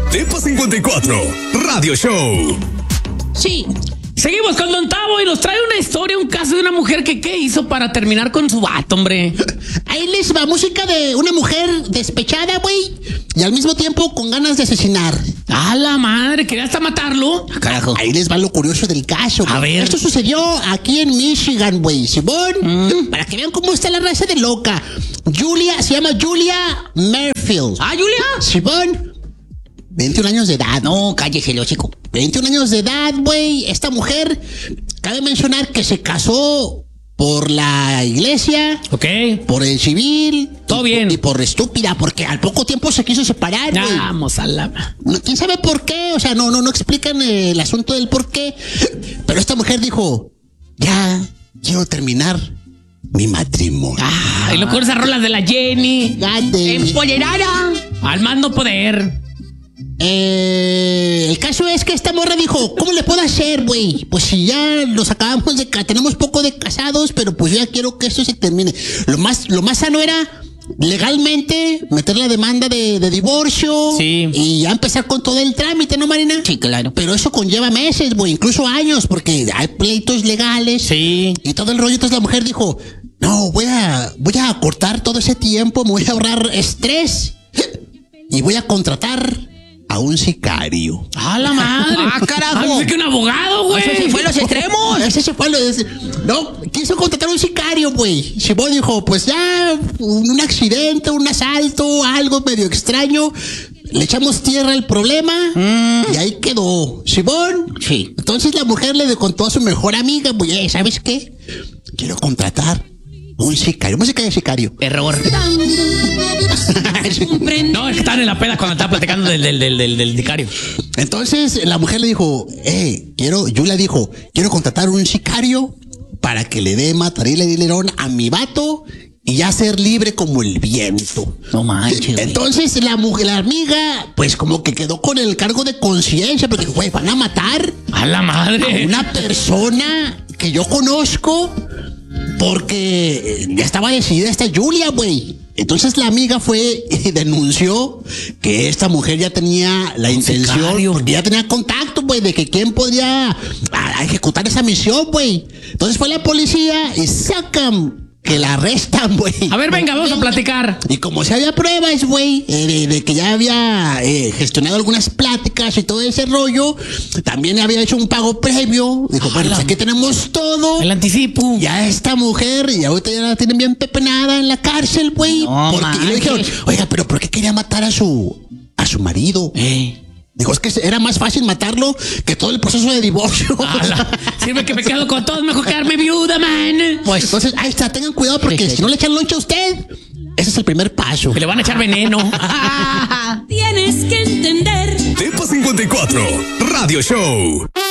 Tepa 54, Radio Show. Sí. Seguimos con Don Tavo y nos trae una historia, un caso de una mujer que ¿qué hizo para terminar con su vato, hombre? Ahí les va música de una mujer despechada, güey, y al mismo tiempo con ganas de asesinar. ¡A la madre! ¿Quería hasta matarlo? Carajo. Ahí les va lo curioso del caso, güey. A ver. Esto sucedió aquí en Michigan, güey. Simón, para que vean cómo está la raza de loca. Se llama Julia Merfield. ¿Ah, Julia? Simón, 21 años de edad. No, cállese, chico. 21 años de edad, güey. Esta mujer, cabe mencionar que se casó por la iglesia, Ok. por el civil. Todo bien. Y por estúpida, porque al poco tiempo se quiso separar, güey. Vamos a la... ¿Quién sabe por qué? O sea, no explican el asunto del por qué. Pero esta mujer dijo, ya quiero terminar mi matrimonio. Y lo con esas rolas de la Jenny. Gate. Empollerada. Al mando poder. El caso es que esta morra dijo, ¿cómo le puedo hacer, güey? Pues si ya nos acabamos de... Tenemos poco de casados, pero pues yo ya quiero que esto se termine. Lo más sano era legalmente meter la demanda de divorcio. Sí. Y ya empezar con todo el trámite, ¿no, Marina? Sí, claro. Pero eso conlleva meses, güey, incluso años, porque hay pleitos legales. Sí. Y todo el rollo. Entonces la mujer dijo, no, voy a acortar todo ese tiempo, me voy a ahorrar estrés y voy a contratar a un sicario. ¡A la madre! Carajo! Pensé que un abogado, güey. Ese se fue a los extremos. Ese se fue a los... No, quiso contratar a un sicario, güey. Simón dijo, pues ya, un accidente, un asalto, algo medio extraño. Le echamos tierra al problema y ahí quedó. Simón. Sí. Entonces la mujer le contó a su mejor amiga, güey, ¿sabes qué? Quiero contratar un sicario. Música de sicario. Error. No, es que estaban en la peda cuando estaba platicando del sicario. Entonces la mujer le dijo, Julia dijo, quiero contratar un sicario para que le dé matarile y dilerón a mi vato y ya ser libre como el viento. No manches, güey. Entonces la amiga, pues como que quedó con el cargo de conciencia, porque, güey, van a matar ¡A la madre! a una persona que yo conozco porque ya estaba decidida esta Julia, güey. Entonces la amiga fue y denunció que esta mujer ya tenía la intención, sicario. porque ya tenía contacto, güey, de que quién podría ejecutar esa misión, güey. Entonces fue la policía y sacan que la arrestan, güey. A ver, venga, vamos a platicar. Y como si había pruebas, güey, de que ya había gestionado algunas pláticas y todo ese rollo, también había hecho un pago previo. Dijo, bueno, pues aquí tenemos todo. El anticipo. Ya esta mujer, y ahorita ya la tienen bien pepenada en la cárcel, güey. No, Porque le dijeron, oiga, pero ¿por qué quería matar a su marido? Dijo, es que era más fácil matarlo que todo el proceso de divorcio. Sirve que me quedo con todos, mejor quedarme viuda, man. Pues entonces, ahí está, tengan cuidado porque si no le echan lonche a usted, ese es el primer paso. Que le van a echar veneno. Tienes que entender. Tepa 54, Radio Show.